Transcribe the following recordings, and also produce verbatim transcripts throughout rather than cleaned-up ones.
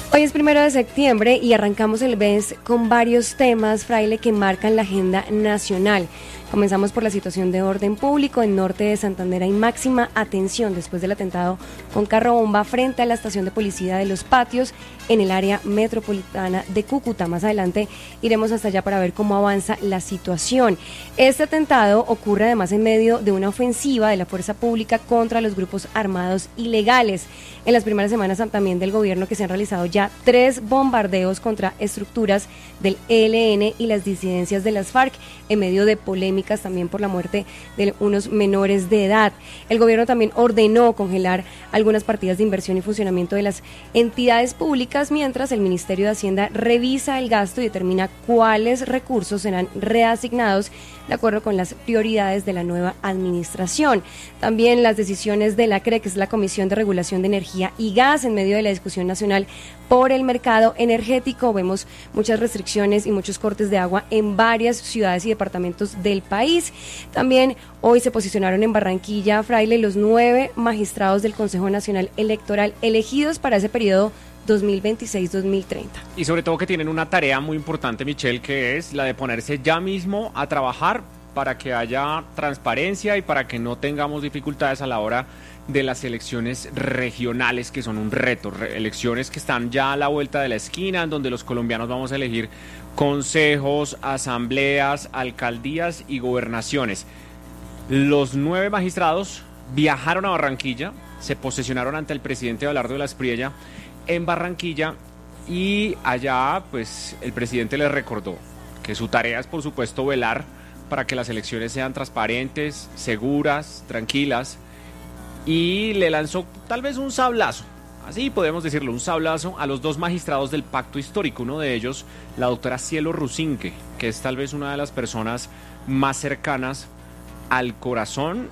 Hoy es primero de septiembre y arrancamos el mes con varios temas, Fraile, que marcan la agenda nacional. Comenzamos por la situación de orden público en norte de Santander. Hay máxima atención después del atentado con carro bomba frente a la estación de policía de Los Patios en el área metropolitana de Cúcuta. Más adelante iremos hasta allá para ver cómo avanza la situación. Este atentado ocurre además en medio de una ofensiva de la fuerza pública contra los grupos armados ilegales. En las primeras semanas también del gobierno que se han realizado ya tres bombardeos contra estructuras del E L N y las disidencias de las FARC en medio de polémicas también por la muerte de unos menores de edad. El gobierno también ordenó congelar algunas partidas de inversión y funcionamiento de las entidades públicas, mientras el Ministerio de Hacienda revisa el gasto y determina cuáles recursos serán reasignados de acuerdo con las prioridades de la nueva administración. También las decisiones de la C R E, que es la Comisión de Regulación de Energía y Gas, en medio de la discusión nacional por el mercado energético. Vemos muchas restricciones y muchos cortes de agua en varias ciudades y departamentos del país. También hoy se posicionaron en Barranquilla, Fraile, los nueve magistrados del Consejo Nacional Electoral elegidos para ese periodo dos mil veintiséis dos mil treinta. Y sobre todo que tienen una tarea muy importante, Michelle, que es la de ponerse ya mismo a trabajar para que haya transparencia y para que no tengamos dificultades a la hora de las elecciones regionales, que son un reto, re- elecciones que están ya a la vuelta de la esquina, en donde los colombianos vamos a elegir consejos, asambleas, alcaldías y gobernaciones. Los nueve magistrados viajaron a Barranquilla, se posesionaron ante el presidente Abelardo de la Espriella en Barranquilla, y allá pues el presidente les recordó que su tarea es, por supuesto, velar para que las elecciones sean transparentes, seguras, tranquilas, y le lanzó tal vez un sablazo, así podemos decirlo, un sablazo a los dos magistrados del pacto histórico. Uno de ellos, la doctora Cielo Rusinque, que es tal vez una de las personas más cercanas al corazón,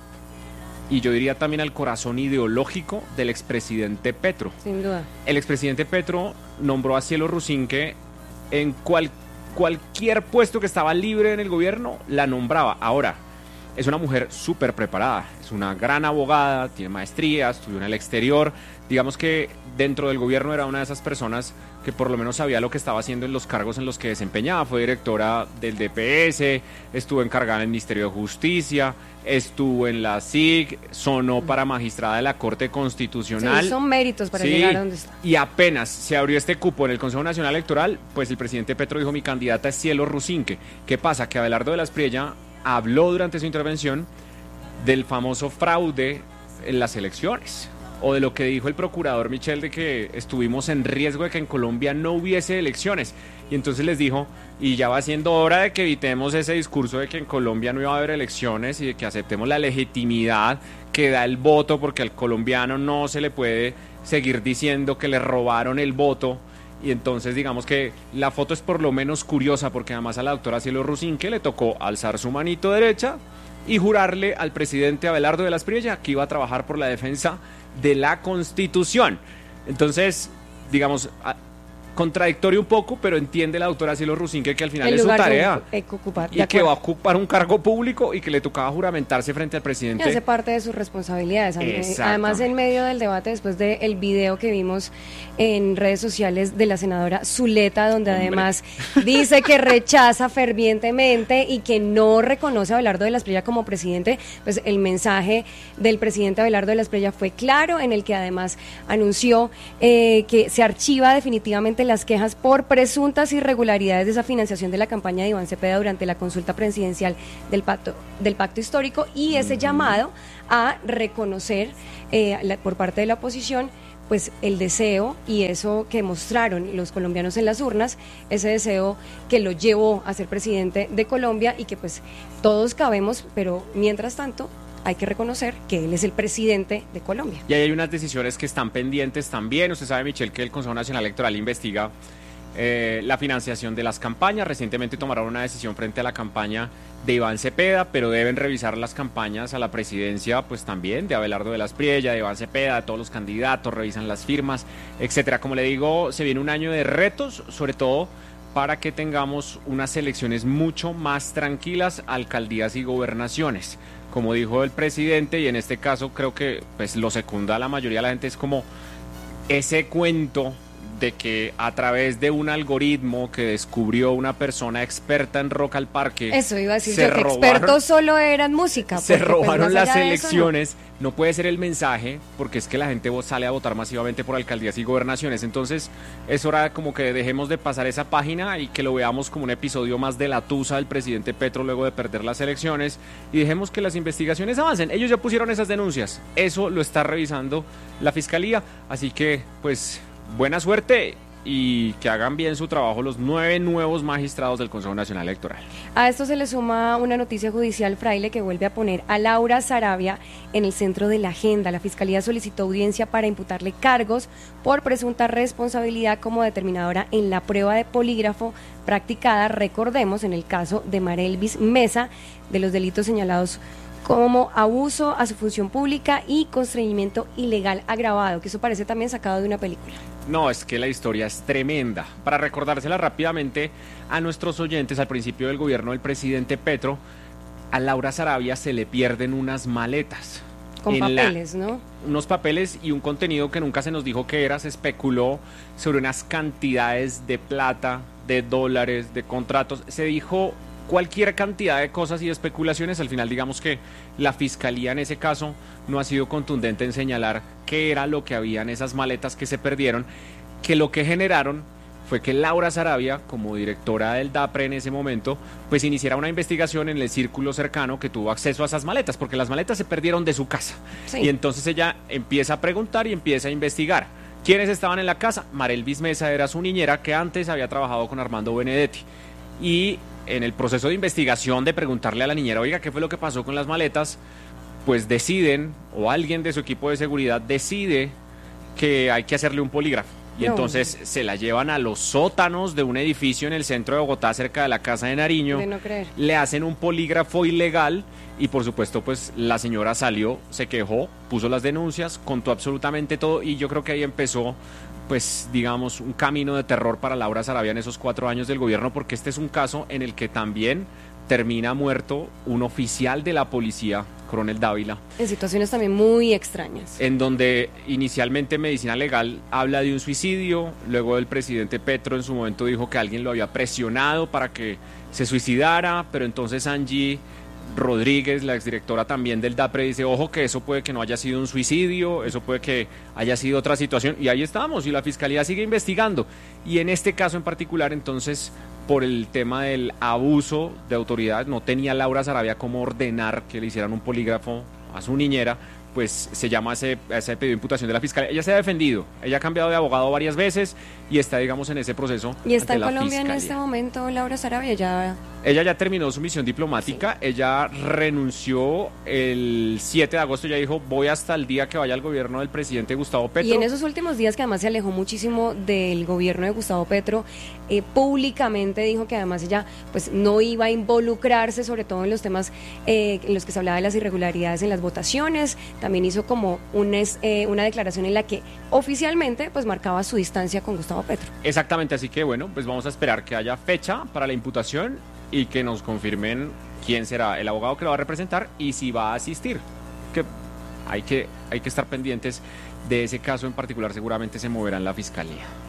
y yo diría también al corazón ideológico del expresidente Petro. Sin duda. El expresidente Petro nombró a Cielo Rusinque en cual, cualquier puesto que estaba libre en el gobierno, la nombraba. Ahora, es una mujer súper preparada, es una gran abogada, tiene maestría, estudió en el exterior. Digamos que dentro del gobierno era una de esas personas que por lo menos sabía lo que estaba haciendo en los cargos en los que desempeñaba. Fue directora del D P S, estuvo encargada en el Ministerio de Justicia, estuvo en la S I C, sonó para magistrada de la Corte Constitucional. Sí, son méritos para Sí, llegar a donde está. Y apenas se abrió este cupo en el Consejo Nacional Electoral, pues el presidente Petro dijo: mi candidata es Cielo Rusinque. ¿Qué pasa? Que Abelardo de la Espriella habló durante su intervención del famoso fraude en las elecciones, o de lo que dijo el procurador Michel, de que estuvimos en riesgo de que en Colombia no hubiese elecciones. Y entonces les dijo: y ya va siendo hora de que evitemos ese discurso de que en Colombia no iba a haber elecciones y de que aceptemos la legitimidad que da el voto, porque al colombiano no se le puede seguir diciendo que le robaron el voto. Y entonces digamos que la foto es por lo menos curiosa, porque además a la doctora Cielo Rusinque le tocó alzar su manito derecha y jurarle al presidente Abelardo de la Espriella que iba a trabajar por la defensa de la Constitución. Entonces, digamos, a, contradictorio un poco, pero entiende la doctora Cielo Rusinque que al final es su tarea que ocupar, y que va a ocupar un cargo público y que le tocaba juramentarse frente al presidente. Y hace parte de sus responsabilidades. Además, en medio del debate, después del video que vimos en redes sociales de la senadora Zuleta, donde Hombre. además dice que rechaza fervientemente y que no reconoce a Abelardo de la Espriella como presidente, pues el mensaje del presidente Abelardo de la Espriella fue claro, en el que además anunció eh, que se archiva definitivamente las quejas por presuntas irregularidades de esa financiación de la campaña de Iván Cepeda durante la consulta presidencial del pacto, del pacto histórico, y ese uh-huh. llamado a reconocer eh, la, por parte de la oposición pues el deseo y eso que mostraron los colombianos en las urnas, ese deseo que lo llevó a ser presidente de Colombia, y que pues todos cabemos, pero mientras tanto hay que reconocer que él es el presidente de Colombia. Y ahí hay unas decisiones que están pendientes también. Usted sabe, Michelle, que el Consejo Nacional Electoral investiga eh, la financiación de las campañas. Recientemente tomaron una decisión frente a la campaña de Iván Cepeda, pero deben revisar las campañas a la presidencia, pues también de Abelardo de la Espriella, de Iván Cepeda, de todos los candidatos, revisan las firmas, etcétera. Como le digo, se viene un año de retos, sobre todo para que tengamos unas elecciones mucho más tranquilas, alcaldías y gobernaciones. Como dijo el presidente, y en este caso creo que pues lo secunda la mayoría de la gente, es como ese cuento de que a través de un algoritmo que descubrió una persona experta en Rock al Parque... Eso iba a decir yo, que expertos solo eran música. Se robaron pues, las elecciones, no. no puede ser el mensaje, porque es que la gente sale a votar masivamente por alcaldías y gobernaciones, entonces es hora como que dejemos de pasar esa página y que lo veamos como un episodio más de la tusa del presidente Petro luego de perder las elecciones, y dejemos que las investigaciones avancen. Ellos ya pusieron esas denuncias, eso lo está revisando la Fiscalía, así que pues... buena suerte y que hagan bien su trabajo los nueve nuevos magistrados del Consejo Nacional Electoral. A esto se le suma una noticia judicial, Fraile, que vuelve a poner a Laura Sarabia en el centro de la agenda. La Fiscalía solicitó audiencia para imputarle cargos por presunta responsabilidad como determinadora en la prueba de polígrafo practicada, recordemos, en el caso de Marelvis Mesa, de los delitos señalados como abuso a su función pública y constreñimiento ilegal agravado, que eso parece también sacado de una película. No, es que la historia es tremenda. Para recordársela rápidamente a nuestros oyentes, al principio del gobierno del presidente Petro, a Laura Sarabia se le pierden unas maletas. Con papeles, la, ¿no? Unos papeles y un contenido que nunca se nos dijo que era, se especuló sobre unas cantidades de plata, de dólares, de contratos, se dijo cualquier cantidad de cosas y de especulaciones. Al final, digamos que la Fiscalía en ese caso no ha sido contundente en señalar qué era lo que había en esas maletas que se perdieron, que lo que generaron fue que Laura Sarabia, como directora del DAPRE en ese momento, pues iniciara una investigación en el círculo cercano que tuvo acceso a esas maletas, porque las maletas se perdieron de su casa. Sí. Y entonces ella empieza a preguntar y empieza a investigar. ¿Quiénes estaban en la casa? Marelvis Mesa era su niñera, que antes había trabajado con Armando Benedetti. Y en el proceso de investigación, de preguntarle a la niñera, oiga, ¿qué fue lo que pasó con las maletas? Pues deciden, o alguien de su equipo de seguridad decide que hay que hacerle un polígrafo. Y no. Entonces se la llevan a los sótanos de un edificio en el centro de Bogotá, cerca de la Casa de Nariño. De no creer. Le hacen un polígrafo ilegal y por supuesto pues la señora salió, se quejó, puso las denuncias, contó absolutamente todo y yo creo que ahí empezó pues digamos un camino de terror para Laura Sarabia en esos cuatro años del gobierno, porque este es un caso en el que también termina muerto un oficial de la policía, Coronel Dávila. En situaciones también muy extrañas. En donde inicialmente Medicina Legal habla de un suicidio, luego el presidente Petro en su momento dijo que alguien lo había presionado para que se suicidara, pero entonces Angie Rodríguez, la exdirectora también del DAPRE, dice, ojo que eso puede que no haya sido un suicidio, eso puede que haya sido otra situación, y ahí estamos, y la Fiscalía sigue investigando. Y en este caso en particular, entonces, por el tema del abuso de autoridad, no tenía Laura Sarabia cómo ordenar que le hicieran un polígrafo a su niñera, pues se llama ese, ese pedido de imputación de la Fiscalía. Ella se ha defendido, ella ha cambiado de abogado varias veces y está, digamos, en ese proceso. ¿Y está en Colombia en este momento Laura Sarabia? Ya... Ella ya terminó su misión diplomática, sí. Ella renunció el siete de agosto, ya dijo, voy hasta el día que vaya al gobierno del presidente Gustavo Petro. Y en esos últimos días que además se alejó muchísimo del gobierno de Gustavo Petro, eh, públicamente dijo que además ella pues no iba a involucrarse, sobre todo en los temas eh, en los que se hablaba de las irregularidades en las votaciones. También hizo como un, eh, una declaración en la que oficialmente pues marcaba su distancia con Gustavo Petro. Exactamente, así que bueno, pues vamos a esperar que haya fecha para la imputación y que nos confirmen quién será el abogado que lo va a representar y si va a asistir, que hay que, hay que estar pendientes de ese caso en particular, seguramente se moverá en la Fiscalía.